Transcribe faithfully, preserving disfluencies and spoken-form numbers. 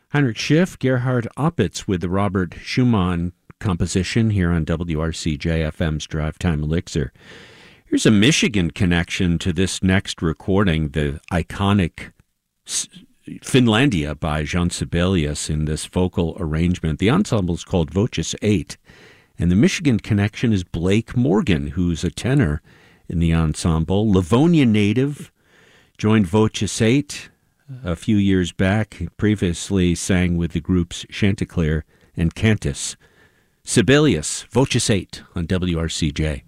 Heinrich Schiff, Gerhard Opitz with the Robert Schumann composition here on W R C J F M's Drive Time Elixir. Here's a Michigan connection to this next recording, the iconic Finlandia by Jean Sibelius in this vocal arrangement. The ensemble is called Voces eight, and the Michigan connection is Blake Morgan, who's a tenor in the ensemble. Livonia native, joined Voces eight a few years back. He previously sang with the groups Chanticleer and Cantus. Sibelius, Voces eight on W R C J.